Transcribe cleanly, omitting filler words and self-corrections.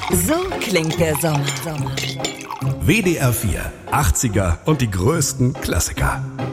So klingt der Sommer. WDR 4, 80er und die größten Klassiker.